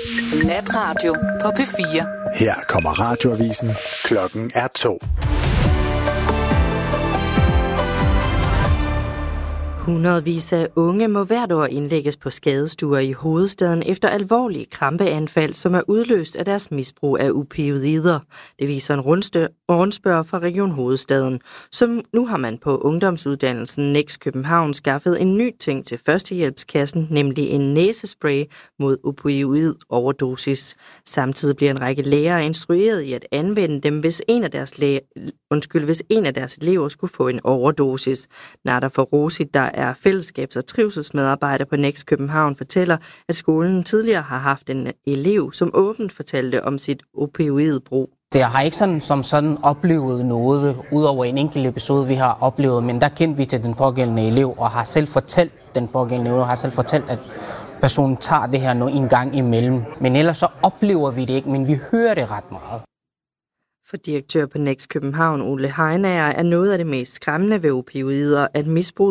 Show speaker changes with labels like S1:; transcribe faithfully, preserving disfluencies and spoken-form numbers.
S1: Natradio på P fire.
S2: Her kommer Radioavisen. Klokken er to.
S3: Hundredvis af unge må hvert år indlægges på skadestuer i hovedstaden efter alvorlige krampeanfald, som er udløst af deres misbrug af opioider. Det viser en rundspørg fra Region Hovedstaden. Som nu har man på ungdomsuddannelsen Next København skaffet en ny ting til førstehjælpskassen, nemlig en næsespray mod opioid-overdosis. Samtidig bliver en række lærere instrueret i at anvende dem, hvis en af deres, læ- Undskyld, hvis en af deres elever skulle få en overdosis. Nada Farosi, der er fællesskabs- og trivselsmedarbejder på Next København, fortæller, at skolen tidligere har haft en elev, som åbent fortalte om sit opioidbrug.
S4: Jeg har ikke sådan, som sådan oplevet noget, udover en enkelt episode, vi har oplevet, men der kendte vi til den pågældende elev, og har selv fortalt den pågældende elev, og har selv fortalt, at personen tager det her noget en gang imellem. Men ellers så oplever vi det ikke, men vi hører det ret meget.
S3: For direktør på Next København, Ole Heinager, er noget af det mest skræmmende ved opioider, at misbrug